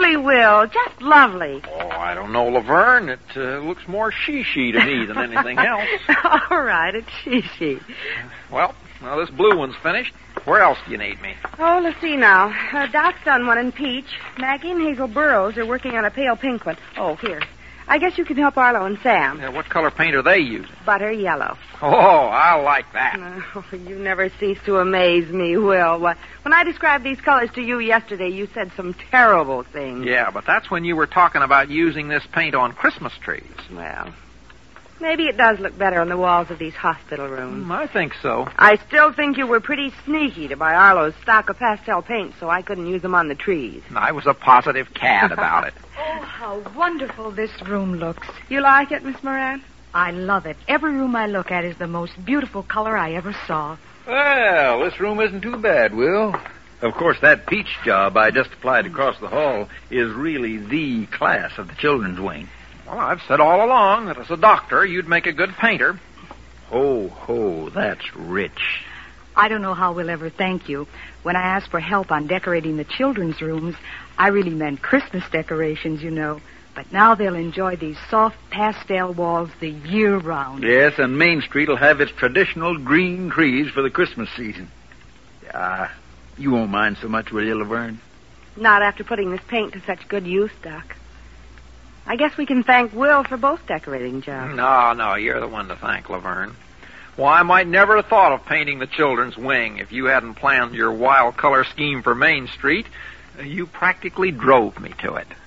lovely, Will. Just lovely. Oh, I don't know, Laverne. It looks more she-she to me than anything else. All right, it's she. Well, now this blue one's finished. Where else do you need me? Oh, let's see now. Doc's done one in peach. Maggie and Hazel Burroughs are working on a pale pink one. Oh, here. I guess you can help Arlo and Sam. Yeah, what color paint are they using? Butter yellow. Oh, I like that. Oh, you never cease to amaze me, Will. When I described these colors to you yesterday, you said some terrible things. Yeah, but that's when you were talking about using this paint on Christmas trees. Well, maybe it does look better on the walls of these hospital rooms. I think so. I still think you were pretty sneaky to buy Arlo's stock of pastel paint so I couldn't use them on the trees. I was a positive cad about it. Oh, how wonderful this room looks. You like it, Miss Moran? I love it. Every room I look at is the most beautiful color I ever saw. Well, this room isn't too bad, Will. Of course, that peach job I just applied across the hall is really the class of the children's wing. Well, I've said all along that as a doctor, you'd make a good painter. Ho, that's rich. I don't know how we'll ever thank you. When I asked for help on decorating the children's rooms, I really meant Christmas decorations, you know. But now they'll enjoy these soft pastel walls the year round. Yes, and Main Street will have its traditional green trees for the Christmas season. You won't mind so much, will you, Laverne? Not after putting this paint to such good use, Doc. I guess we can thank Will for both decorating jobs. No, you're the one to thank, Laverne. Why, I might never have thought of painting the children's wing if you hadn't planned your wild color scheme for Main Street. You practically drove me to it.